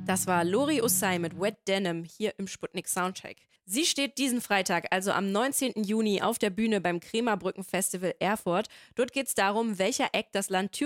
Das war Lori Ussay mit Wet Denim hier im Sputnik Soundcheck. Sie steht diesen Freitag, also am 19. Juni, auf der Bühne beim Krämerbrücken Festival Erfurt. Dort geht es darum, welcher Act das Land